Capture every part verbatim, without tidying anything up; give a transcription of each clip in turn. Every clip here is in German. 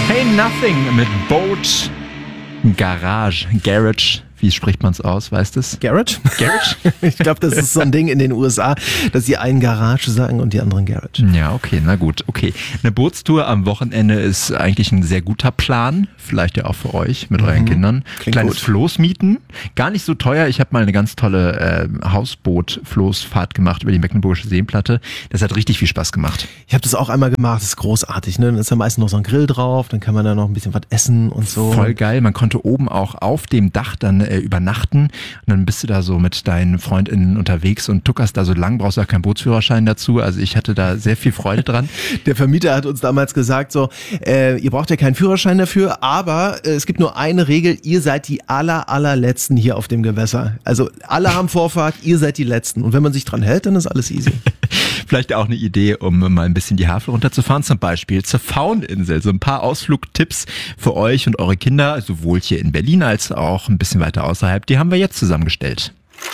Hey Nothing mit Boat Garage, Garage. Wie spricht man es aus, weißt du es? Garage? Garage? Ich glaube, das ist so ein Ding in den U S A, dass die einen Garage sagen und die anderen Garage. Ja, okay, na gut, okay. Eine Bootstour am Wochenende ist eigentlich ein sehr guter Plan, vielleicht ja auch für euch mit mhm. euren Kindern. Klingt Kleines gut. Floß mieten, gar nicht so teuer. Ich habe mal eine ganz tolle äh, Hausboot-Floßfahrt gemacht über die Mecklenburgische Seenplatte. Das hat richtig viel Spaß gemacht. Ich habe das auch einmal gemacht, das ist großartig. Ne? Dann ist da meistens noch so ein Grill drauf, dann kann man da noch ein bisschen was essen und so. Voll geil, man konnte oben auch auf dem Dach dann äh, übernachten und dann bist du da so mit deinen FreundInnen unterwegs und tuckerst da so lang, brauchst du auch keinen Bootsführerschein dazu. Also ich hatte da sehr viel Freude dran. Der Vermieter hat uns damals gesagt, so, äh, ihr braucht ja keinen Führerschein dafür, aber äh, es gibt nur eine Regel, ihr seid die aller, allerletzten hier auf dem Gewässer. Also alle haben Vorfahrt, ihr seid die Letzten. Und wenn man sich dran hält, dann ist alles easy. Vielleicht auch eine Idee, um mal ein bisschen die Havel runterzufahren, zum Beispiel zur Fauninsel. So ein paar Ausflugtipps für euch und eure Kinder, sowohl hier in Berlin als auch ein bisschen weiter außerhalb. Die haben wir jetzt zusammengestellt.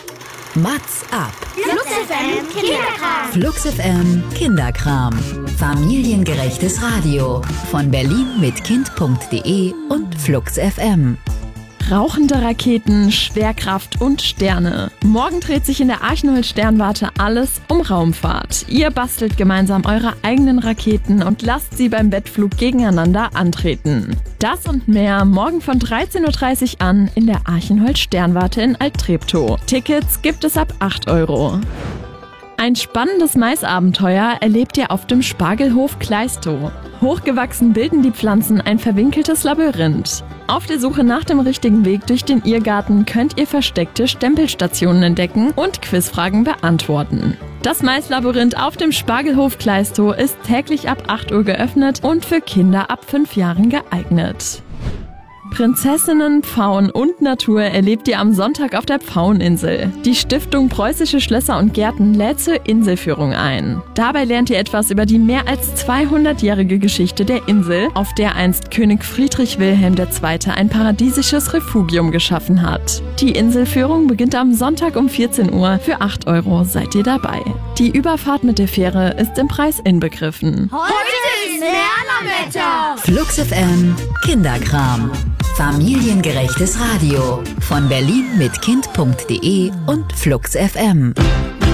Mats ab. Flux F M Kinderkram. Flux F M Kinderkram. Familiengerechtes Radio. Von Berlin mit Kind punkt de und Flux F M. Rauchende Raketen, Schwerkraft und Sterne. Morgen dreht sich in der Archenholz-Sternwarte alles um Raumfahrt. Ihr bastelt gemeinsam eure eigenen Raketen und lasst sie beim Wettflug gegeneinander antreten. Das und mehr morgen von dreizehn Uhr dreißig an in der Archenholz-Sternwarte in Alt-Treptow. Tickets gibt es ab acht Euro. Ein spannendes Maisabenteuer erlebt ihr auf dem Spargelhof Kleistow. Hochgewachsen bilden die Pflanzen ein verwinkeltes Labyrinth. Auf der Suche nach dem richtigen Weg durch den Irrgarten könnt ihr versteckte Stempelstationen entdecken und Quizfragen beantworten. Das Maislabyrinth auf dem Spargelhof Kleistow ist täglich ab acht Uhr geöffnet und für Kinder ab fünf Jahren geeignet. Prinzessinnen, Pfauen und Natur erlebt ihr am Sonntag auf der Pfaueninsel. Die Stiftung Preußische Schlösser und Gärten lädt zur Inselführung ein. Dabei lernt ihr etwas über die mehr als zweihundertjährige Geschichte der Insel, auf der einst König Friedrich Wilhelm der Zweite ein paradiesisches Refugium geschaffen hat. Die Inselführung beginnt am Sonntag um vierzehn Uhr. Für acht Euro seid ihr dabei. Die Überfahrt mit der Fähre ist im Preis inbegriffen. Heute ist Lernerwetter. Flux F M Kinderkram. Familiengerechtes Radio. Von Berlin mit Kind punkt de und Flux F M.